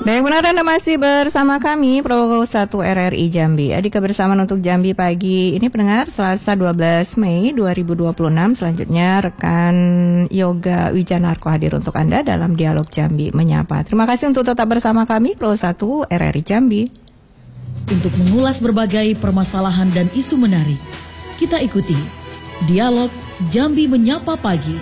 Baik, benar Anda masih bersama kami Pro 1 RRI Jambi. Adik kebersamaan untuk Jambi pagi ini pendengar Selasa 12 Mei 2026. Selanjutnya rekan Yoga Wijanarko hadir untuk Anda dalam Dialog Jambi Menyapa. Terima kasih untuk tetap bersama kami Pro 1 RRI Jambi. Untuk mengulas berbagai permasalahan dan isu menarik, kita ikuti Dialog Jambi Menyapa Pagi.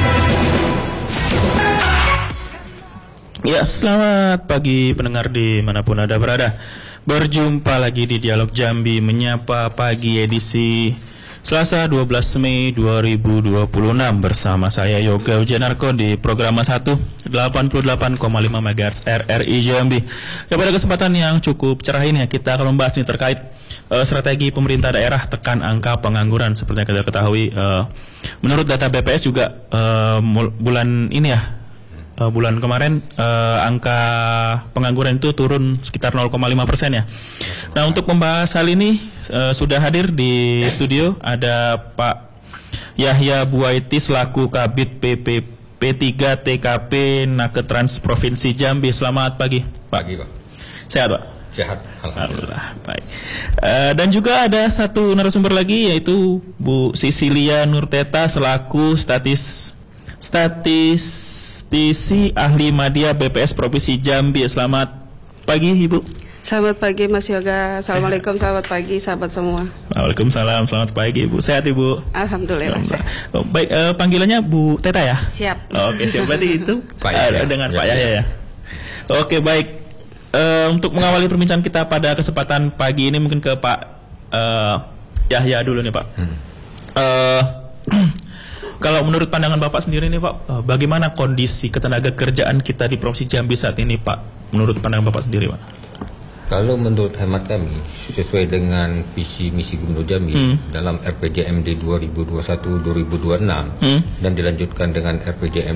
Ya, selamat pagi pendengar dimanapun Anda berada. Berjumpa lagi di Dialog Jambi Menyapa Pagi edisi Selasa 12 Mei 2026 bersama saya Yoga Wijanarko di program 1 88,5 MHz RRI Jambi. Ya, pada kesempatan yang cukup cerah ini kita akan membahas ini terkait strategi pemerintah daerah tekan angka pengangguran. Seperti yang kita ketahui, menurut data BPS juga bulan ini ya, bulan kemarin angka pengangguran itu turun sekitar 0,5% ya. Nah, untuk membahas hal ini sudah hadir di studio ada Pak Yahya Buaiti selaku Kabid P3 TKP Naketrans Provinsi Jambi. Selamat pagi, Pak. Pagi, Pak. Sehat, Pak? Sehat, alhamdulillah. Baik. Dan juga ada satu narasumber lagi yaitu Bu Sisilia Nurteta selaku statistisi ahli media BPS Provinsi Jambi. Selamat pagi, Ibu. Selamat pagi, Mas Yoga. Assalamualaikum, selamat pagi sahabat semua. Waalaikumsalam, selamat pagi, Ibu. Sehat, Ibu? Alhamdulillah. Oh, baik, panggilannya Bu Teta ya? Siap. Oke, siap. Berarti itu Pak Yahya. dengan Pak Yahya ya. Oke, baik. Untuk mengawali perbincangan kita pada kesempatan pagi ini mungkin ke Pak Yahya dulu nih, Pak. Kalau menurut pandangan Bapak sendiri nih, Pak, bagaimana kondisi ketenaga kerjaan kita di Provinsi Jambi saat ini, Pak? Menurut pandangan Bapak sendiri, Pak? Kalau menurut hemat kami, sesuai dengan visi misi Gubernur Jambi dalam RPJMD 2021-2026 dan dilanjutkan dengan RPJM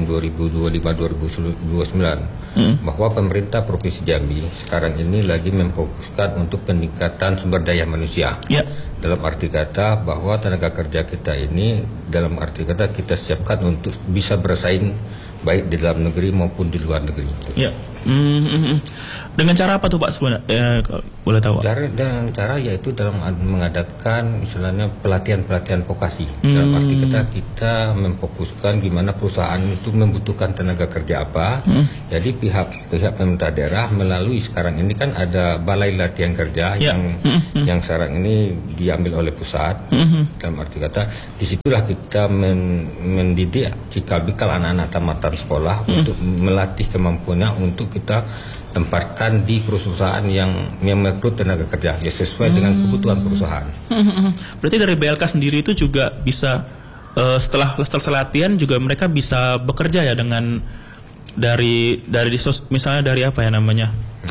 2025-2029, bahwa pemerintah Provinsi Jambi sekarang ini lagi memfokuskan untuk peningkatan sumber daya manusia. Dalam arti kata bahwa tenaga kerja kita ini, dalam arti kata kita siapkan untuk bisa bersaing baik di dalam negeri maupun di luar negeri. Dengan cara apa tuh, Pak, sebenarnya? Boleh tahu? Dengan cara yaitu dalam mengadakan istilahnya pelatihan vokasi. Dalam arti kita memfokuskan gimana perusahaan itu membutuhkan tenaga kerja apa. Jadi pihak pemerintah daerah melalui sekarang ini kan ada balai latihan kerja yang sekarang ini diambil oleh pusat. Dalam arti kata disitulah kita mendidik cikal-bakal anak-anak tamatan sekolah untuk melatih kemampuannya untuk kita tempatkan di perusahaan yang merekrut tenaga kerja ya sesuai dengan kebutuhan perusahaan. Berarti dari BLK sendiri itu juga bisa setelah latihan juga mereka bisa bekerja ya dengan misalnya dari apa ya namanya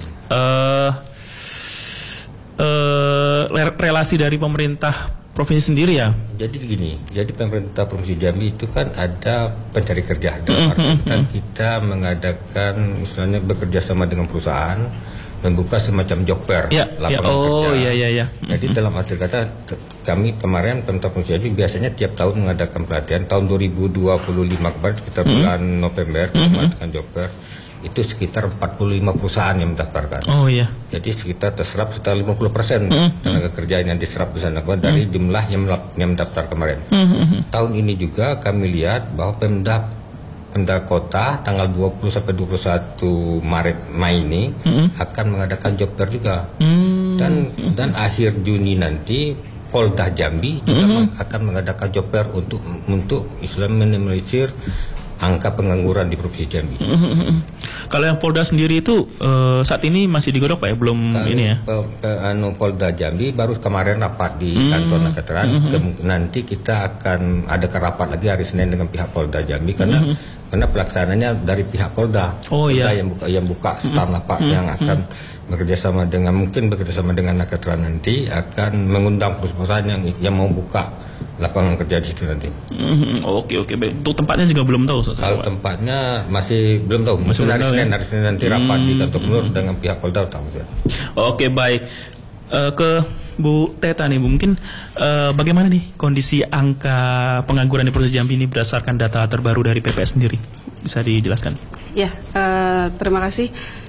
relasi dari pemerintah provinsi sendiri ya. Jadi gini, jadi pemerintah Provinsi Jambi itu kan ada pencari kerja. Dalam arti kita mengadakan misalnya bekerja sama dengan perusahaan membuka semacam job fair, lapangan kerja. Jadi dalam arti kata kami kemarin pemerintah Provinsi Jambi biasanya tiap tahun mengadakan pelatihan. Tahun 2025 kemarin sekitar bulan November mengadakan job fair. Itu sekitar 45 perusahaan yang mendaftarkan. Jadi sekitar terserap sekitar 50% tenaga kerja yang diserap di sana dari jumlah yang mendaftar kemarin. Tahun ini juga kami lihat bahwa Pemda Kota tanggal 20 sampai 21 Mei ini akan mengadakan job fair juga. Dan akhir Juni nanti Polda Jambi juga akan mengadakan job fair untuk Islam minimalisir angka pengangguran di Provinsi Jambi. Kalau yang Polda sendiri itu saat ini masih digodok, Pak ya? Belum ini ya? Polda Jambi baru kemarin rapat di kantor Naketran. Nanti kita akan ada rapat lagi hari Senin dengan pihak Polda Jambi karena pelaksananya dari pihak Polda. Yang buka stand lapak yang akan bekerjasama dengan Naketran nanti akan mengundang perusahaan yang mau buka lapangan kerja di situ nanti. Oke, baik. Untuk tempatnya juga belum tahu. Kalau tempatnya masih belum tahu. Hari Senin nanti rapat di kantor Gubernur dengan pihak Polda tahu ya. Oke, baik. Ke Bu Teta nih, Bu, mungkin bagaimana nih kondisi angka pengangguran di Provinsi Jambi ini berdasarkan data terbaru dari PPS sendiri? Bisa dijelaskan? Ya, terima kasih.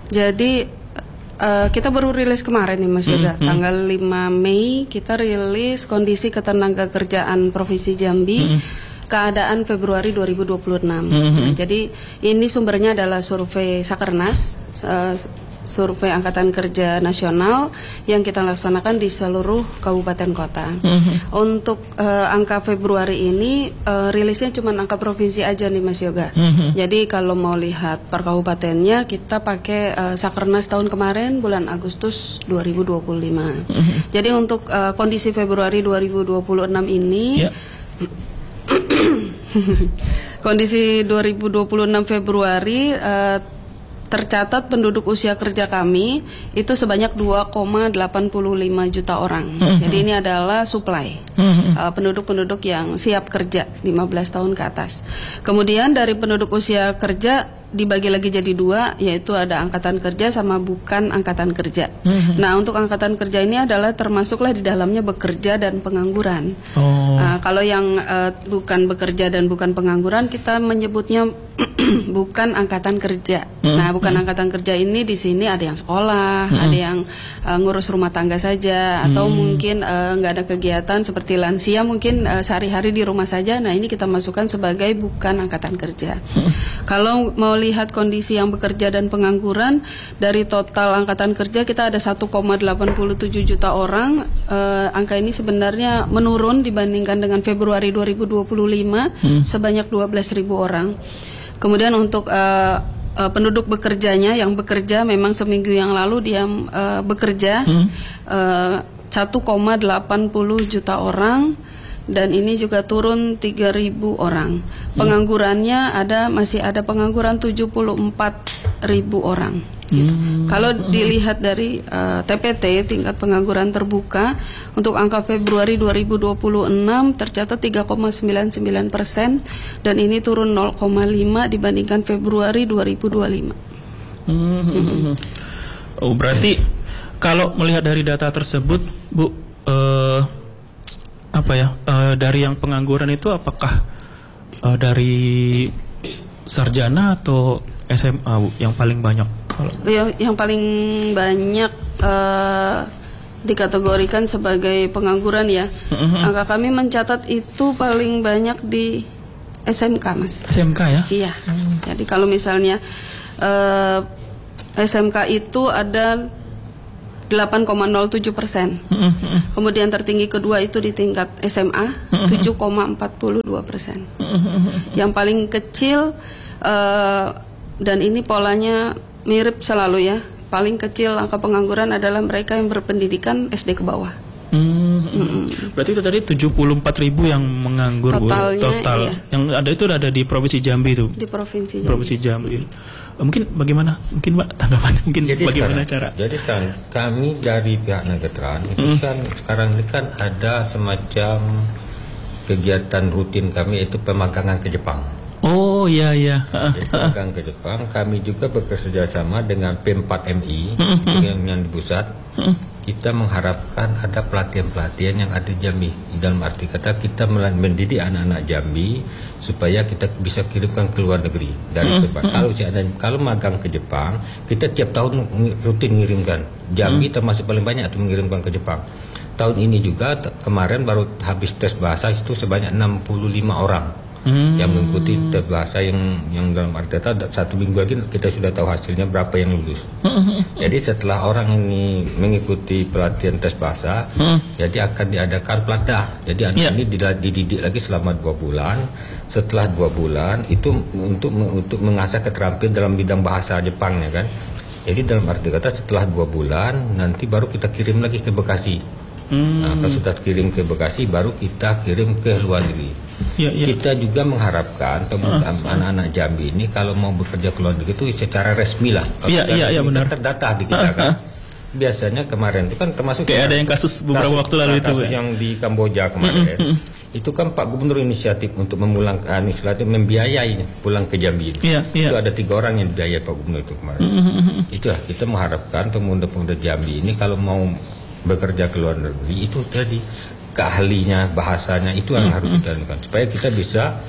Jadi kita baru rilis kemarin nih Mas Yoga, tanggal 5 Mei kita rilis kondisi ketenagakerjaan Provinsi Jambi keadaan Februari 2026. Jadi ini sumbernya adalah survei Sakernas, survei Angkatan Kerja Nasional yang kita laksanakan di seluruh kabupaten kota. Untuk angka Februari ini rilisnya cuma angka provinsi aja nih Mas Yoga. Jadi kalau mau lihat per kabupatennya kita pakai Sakernas tahun kemarin bulan Agustus 2025. Jadi untuk kondisi Februari 2026 ini kondisi 2026 Februari tercatat penduduk usia kerja kami itu sebanyak 2,85 juta orang. Jadi ini adalah supply penduduk-penduduk yang siap kerja 15 tahun ke atas. Kemudian dari penduduk usia kerja dibagi lagi jadi dua, yaitu ada angkatan kerja sama bukan angkatan kerja. Nah, untuk angkatan kerja ini adalah termasuklah di dalamnya bekerja dan pengangguran. Kalau yang bukan bekerja dan bukan pengangguran kita menyebutnya bukan angkatan kerja. Nah, bukan angkatan kerja ini di sini ada yang sekolah, ada yang ngurus rumah tangga saja, atau mungkin nggak ada kegiatan seperti lansia mungkin sehari-hari di rumah saja. Nah, ini kita masukkan sebagai bukan angkatan kerja. Kalau mau lihat kondisi yang bekerja dan pengangguran, dari total angkatan kerja kita ada 1,87 juta orang. Angka ini sebenarnya menurun dibandingkan dengan Februari 2025 sebanyak 12.000 orang. Kemudian untuk penduduk bekerjanya, yang bekerja memang seminggu yang lalu dia bekerja 1,80 juta orang, dan ini juga turun 3.000 orang. Penganggurannya masih ada pengangguran 74.000 orang. Gitu. Kalau dilihat dari TPT tingkat pengangguran terbuka untuk angka Februari 2026 tercatat 3,99% dan ini turun 0,5 dibandingkan Februari 2025. Oh, berarti kalau melihat dari data tersebut, Bu, dari yang pengangguran itu apakah dari sarjana atau SMA, Bu, yang paling banyak? Yang paling banyak dikategorikan sebagai pengangguran ya. Angka kami mencatat itu paling banyak di SMK, Mas. SMK ya? Iya. Jadi kalau misalnya SMK itu ada 8,07%. Kemudian tertinggi kedua itu di tingkat SMA 7,42%. Yang paling kecil dan ini polanya mirip selalu ya. Paling kecil angka pengangguran adalah mereka yang berpendidikan SD ke bawah. Berarti itu tadi 74.000 yang menganggur. Totalnya, total. Iya. Yang ada itu ada di Provinsi Jambi itu. Di Provinsi Jambi. Provinsi Jambi. Mungkin bagaimana? Mungkin Pak tanggapannya mungkin jadi bagaimana cara? Jadi sekarang kami dari pihak Nagetran itu kan sekarang ini kan ada semacam kegiatan rutin kami yaitu pemagangan ke Jepang. Oh iya. Pemagang ke Jepang, kami juga bekerja sama dengan P4MI itu yang di pusat. Kita mengharapkan ada pelatihan-pelatihan yang ada di Jambi. Dalam arti kata kita mendidik anak-anak Jambi supaya kita bisa kirimkan ke luar negeri dari tempat. Kalau magang ke Jepang, kita tiap tahun rutin mengirimkan. Jambi termasuk paling banyak itu mengirimkan ke Jepang. Tahun ini juga kemarin baru habis tes bahasa itu sebanyak 65 orang. Yang mengikuti tes bahasa yang dalam arti kata 1 minggu lagi kita sudah tahu hasilnya berapa yang lulus. Jadi setelah orang ini mengikuti pelatihan tes bahasa, jadi akan diadakan pelatih. Jadi anak ini dididik lagi selama 2 bulan. Setelah 2 bulan itu untuk mengasah keterampilan dalam bidang bahasa Jepangnya kan. Jadi dalam arti kata setelah 2 bulan nanti baru kita kirim lagi ke Bekasi. Nah, kalau sudah kirim ke Bekasi baru kita kirim ke luar negeri. Kita juga mengharapkan anak-anak Jambi ini kalau mau bekerja ke luar negeri itu secara resmi lah. Benar. Terdata di kita kan. Biasanya kemarin itu kan termasuk kayak ada yang kasus beberapa waktu lalu itu yang di Kamboja kemarin. Itu kan Pak Gubernur inisiatif untuk memulangkan membiayai pulang ke Jambi. Itu ada 3 orang yang dibiayai Pak Gubernur itu kemarin. Itulah kita mengharapkan pemuda-pemuda Jambi ini kalau mau bekerja ke luar negeri itu tadi keahlinya bahasanya itu yang harus kita lakukan supaya kita bisa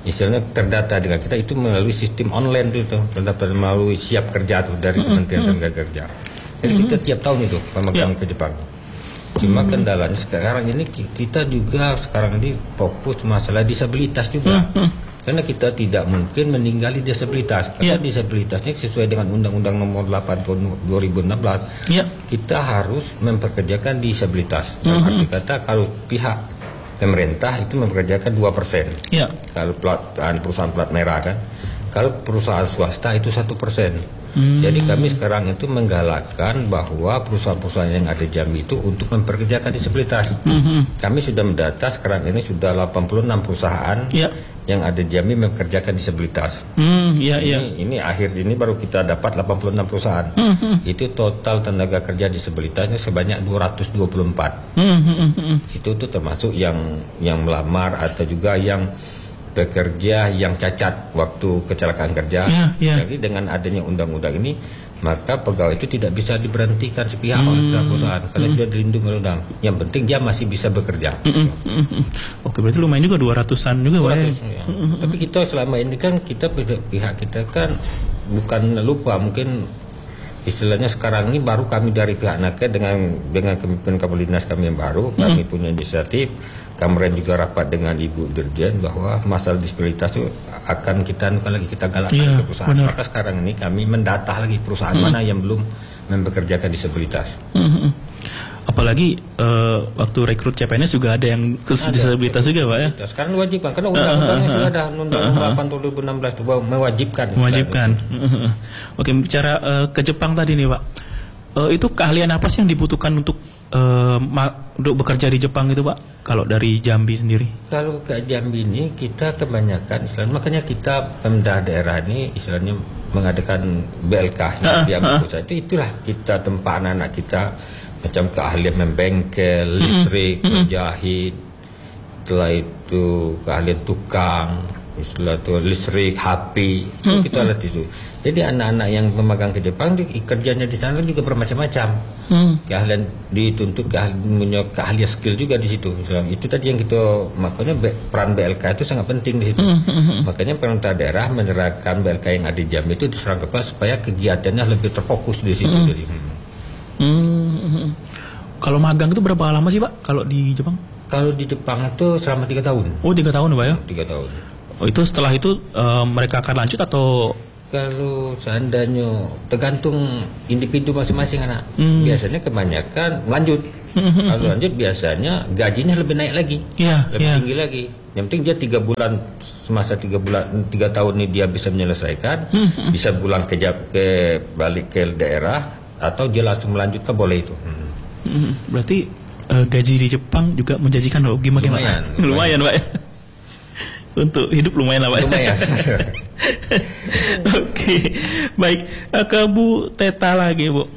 misalnya terdata dengan kita itu melalui sistem online tuh, terdaftar melalui Siap Kerja tuh dari Kementerian Tenaga Kerja. Jadi kita tiap tahun itu pemagang ke Jepang. Cuma kendalanya sekarang ini kita juga sekarang ini fokus masalah disabilitas juga. Karena kita tidak mungkin meninggali disabilitas. Karena disabilitasnya sesuai dengan Undang-Undang Nomor 8 Tahun 2016. Kita harus memperkerjakan disabilitas. Dalam arti kata kalau pihak pemerintah itu memperkerjakan 2%. Kalau perusahaan plat merah kan. Kalau perusahaan swasta itu 1%. Jadi kami sekarang itu menggalakkan bahwa perusahaan-perusahaan yang ada di Jambi itu untuk memperkerjakan disabilitas. Kami sudah mendata sekarang ini sudah 86 perusahaan yang ada di Jambi memperkerjakan disabilitas. Ini akhir ini baru kita dapat 86 perusahaan. Itu total tenaga kerja disabilitasnya sebanyak 224. Itu tuh termasuk yang melamar atau juga yang pekerja yang cacat waktu kecelakaan kerja. Jadi dengan adanya undang-undang ini, maka pegawai itu tidak bisa diberhentikan sepihak oleh perusahaan karena sudah dilindungi oleh undang. Yang penting dia masih bisa bekerja. Oke, berarti lumayan juga 200-an juga, Pak. Tapi kita selama ini kan pihak kita kan bukan lupa, mungkin istilahnya sekarang ini baru kami dari pihak Nakes dengan kepemimpinan Kepala Dinas kami yang baru, kami punya inisiatif. Kemarin juga rapat dengan Ibu Dirjen bahwa masalah disabilitas itu akan kita galakkan ke perusahaan. Maka sekarang ini kami mendata lagi perusahaan mana yang belum mempekerjakan disabilitas. Apalagi waktu rekrut CPNS juga ada yang khusus disabilitas juga, Pak ya. Sekarang wajib kan, karena undang-undangnya sudah ada, Undang-Undang 8 tahun 2016 itu mewajibkan. Oke, bicara ke Jepang tadi nih, Pak. Itu keahlian apa sih yang dibutuhkan untuk bekerja di Jepang itu, Pak? Kalau dari Jambi sendiri? Kalau ke Jambi ini kita kebanyakan istilahnya, makanya kita pemerintah daerah ini istilahnya mengadakan BLK itulah kita tempat anak-anak kita macam keahlian membengkel, listrik, menjahit, setelah itu keahlian tukang, setelah itu listrik, HP, itu kita lihat itu. Jadi anak-anak yang memegang ke Jepang kerjanya di sana juga bermacam-macam. Keahlian dituntut keahlian skill juga di situ. Misalnya, itu tadi yang kita makanya peran BLK itu sangat penting di situ. Makanya pemerintah daerah menyerahkan BLK yang ada di Jambi itu diserang kepala supaya kegiatannya lebih terfokus di situ. Jadi, kalau magang itu berapa lama sih, Pak? Kalau di Jepang? Kalau di Jepang itu selama 3 tahun. Oh, 3 tahun, Pak ya? 3 tahun. Oh, itu setelah itu mereka akan lanjut atau? Kalau seandainya tergantung individu masing-masing anak. Biasanya kebanyakan lanjut. Kalau lanjut biasanya gajinya lebih naik lagi, lebih tinggi lagi. Yang penting dia 3 bulan, semasa 3 tahun ini dia bisa menyelesaikan, bisa pulang balik ke daerah atau dia langsung melanjutkan boleh itu. Berarti gaji di Jepang juga menjanjikan loh, gimana? Lumayan, Pak. Untuk hidup lumayan lah, Pak. Lumayan. Oke, baik. Ke Bu Teta lagi, Bu.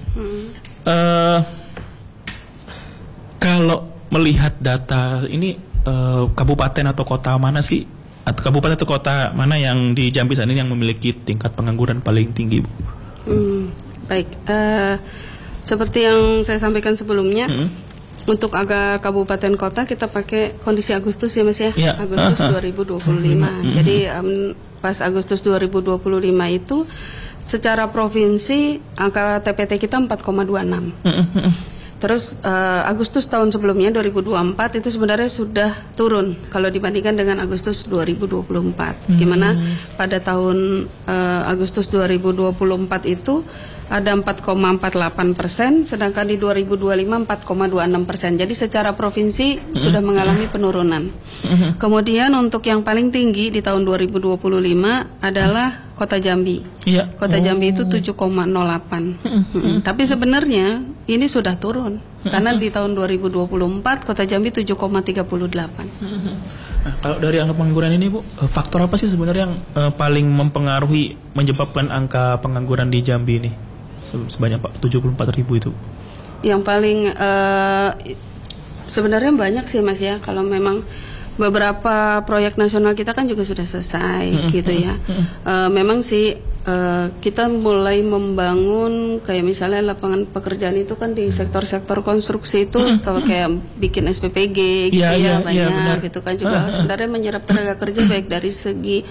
Kalau melihat data ini, kabupaten atau kota mana sih? Atau kabupaten atau kota mana yang di Jambi saat ini yang memiliki tingkat pengangguran paling tinggi, Bu? Baik. Seperti yang saya sampaikan sebelumnya. Untuk kabupaten kota kita pakai kondisi Agustus ya, Mas ya. Agustus 2025. Jadi pas Agustus 2025 itu secara provinsi angka TPT kita 4,26. Terus Agustus tahun sebelumnya 2024 itu sebenarnya sudah turun kalau dibandingkan dengan Agustus 2024. Gimana pada tahun Agustus 2024 itu ada 4,48%, sedangkan di 2025 4,26%. Jadi secara provinsi sudah mengalami penurunan. Kemudian untuk yang paling tinggi di tahun 2025 adalah Kota Jambi. Kota Jambi itu 7,08. Tapi sebenarnya ini sudah turun karena di tahun 2024 Kota Jambi 7,38. Nah, kalau dari angka pengangguran ini, Bu, faktor apa sih sebenarnya yang paling mempengaruhi menyebabkan angka pengangguran di Jambi ini sebanyak 74.000 itu? Yang paling sebenarnya banyak sih, Mas ya. Kalau memang beberapa proyek nasional kita kan juga sudah selesai gitu ya. Memang sih kita mulai membangun kayak misalnya lapangan pekerjaan itu kan di sektor-sektor konstruksi itu kayak bikin SPPG gitu banyak gitu kan juga sebenarnya menyerap tenaga kerja baik dari segi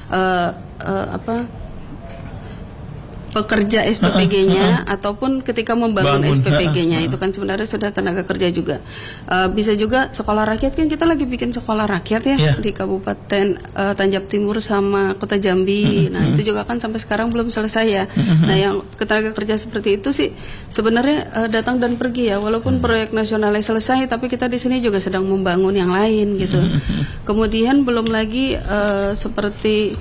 pekerja SPPG-nya ataupun ketika membangun SPPG-nya itu kan sebenarnya sudah tenaga kerja juga. Bisa juga sekolah rakyat, kan kita lagi bikin sekolah rakyat ya di Kabupaten Tanjab Timur sama Kota Jambi. Nah itu juga kan sampai sekarang belum selesai ya. Nah yang tenaga kerja seperti itu sih sebenarnya datang dan pergi ya, walaupun proyek nasionalnya selesai tapi kita di sini juga sedang membangun yang lain gitu. Kemudian belum lagi seperti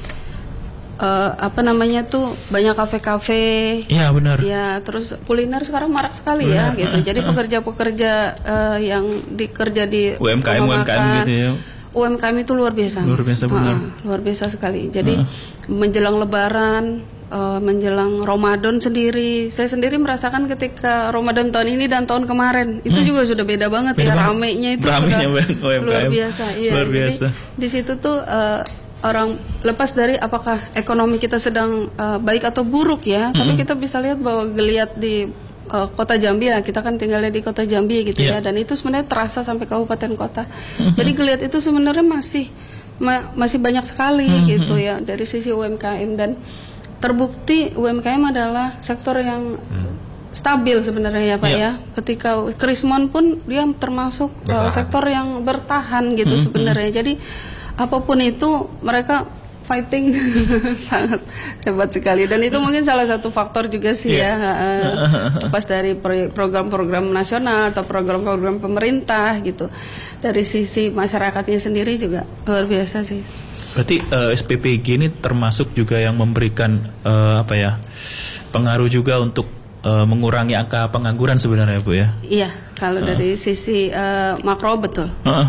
banyak kafe-kafe. Iya benar. Ya, terus kuliner sekarang marak sekali ya gitu. Jadi pekerja-pekerja yang dikerja di UMKM gitu ya. UMKM itu luar biasa. Luar biasa sekali. Jadi menjelang Lebaran, menjelang Ramadan sendiri, saya sendiri merasakan ketika Ramadan tahun ini dan tahun kemarin itu juga sudah beda banget ramenya itu sudah luar biasa. Iya. Jadi di situ tuh orang lepas dari apakah ekonomi kita sedang baik atau buruk ya, tapi kita bisa lihat bahwa geliat di Kota Jambi lah, kita kan tinggalnya di Kota Jambi gitu ya, dan itu sebenarnya terasa sampai kabupaten kota. Jadi geliat itu sebenarnya masih banyak sekali gitu ya dari sisi UMKM, dan terbukti UMKM adalah sektor yang stabil sebenarnya ya Pak ya. Ketika Krismon pun dia termasuk sektor yang bertahan gitu sebenarnya. Jadi apapun itu mereka fighting sangat hebat sekali, dan itu mungkin salah satu faktor juga sih pas dari program-program nasional atau program-program pemerintah gitu. Dari sisi masyarakatnya sendiri juga luar biasa sih. Berarti SPPG ini termasuk juga yang memberikan pengaruh juga untuk mengurangi angka pengangguran sebenarnya Bu ya. Iya, kalau dari sisi makro betul.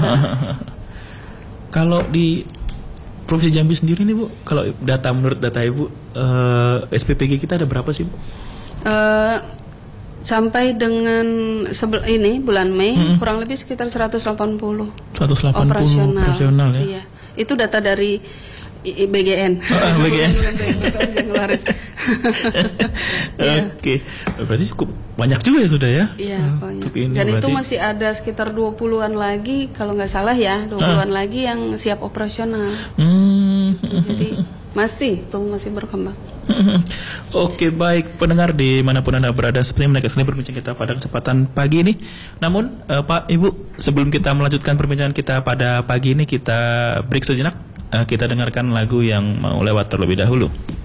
Kalau di Provinsi Jambi sendiri nih Bu, kalau menurut data Ibu, SPPG kita ada berapa sih Bu? Sampai dengan bulan Mei kurang lebih sekitar 180 operasional ya. Iya. Itu data dari BGN. BGN. Oke. Berarti cukup banyak juga ya sudah ya? Iya, banyak. Dan itu masih ada sekitar 20-an lagi kalau nggak salah ya, 20-an lagi yang siap operasional. Jadi masih berkembang. Oke, baik pendengar dimanapun Anda berada, sepertinya menarik sekali berbincang kita pada kesempatan pagi ini. Namun Pak Ibu, sebelum kita melanjutkan perbincangan kita pada pagi ini, kita break sejenak. Kita dengarkan lagu yang mau lewat terlebih dahulu.